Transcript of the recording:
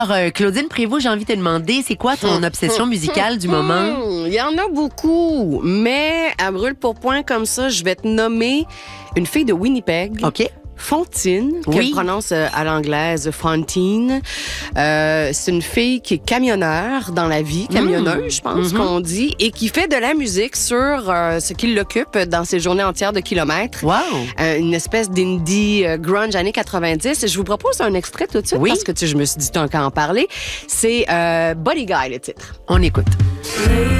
Alors, Claudine Prévost, j'ai envie de te demander, c'est quoi ton obsession musicale du moment? Il y en a beaucoup, mais à brûle pour point comme ça, je vais te nommer une fille de Winnipeg. OK. Fontine, Oui. qu'elle prononce à l'anglaise Fontine. C'est une fille qui est camionneur dans la vie, camionneuse, je pense qu'on dit, et qui fait de la musique sur ce qui l'occupe dans ses journées entières de kilomètres. Wow! Une espèce d'indie grunge années 90. Je vous propose un extrait tout de suite parce que je me suis dit tant qu'à en parler. C'est Body Guy, le titre. On écoute.